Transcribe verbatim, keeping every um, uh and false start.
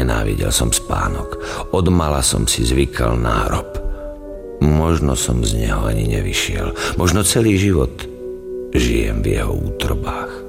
Nenávidel som spánok. Odmala som si zvykal na hrob. Možno som z neho ani nevyšiel. Možno celý život žijem v jeho útrobách.